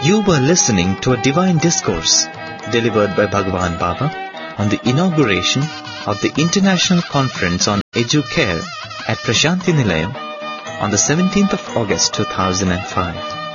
You were listening to a divine discourse delivered by Bhagwan Baba on the inauguration of the International Conference on Educare at Prashanti Nilayam on the 17th of August 2005.